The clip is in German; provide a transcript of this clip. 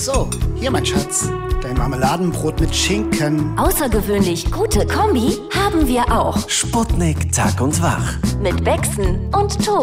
So, hier mein Schatz, dein Marmeladenbrot mit Schinken. Außergewöhnlich gute Kombi haben wir auch. Sputnik Tag und Wach. Mit Wechseln und Toast.